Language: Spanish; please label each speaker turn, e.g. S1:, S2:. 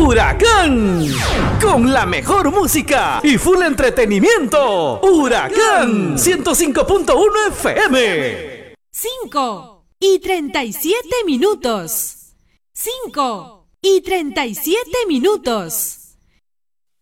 S1: Huracán, con la mejor música y full entretenimiento. Huracán 105.1 FM.
S2: 5:37 minutos. 5:37 minutos.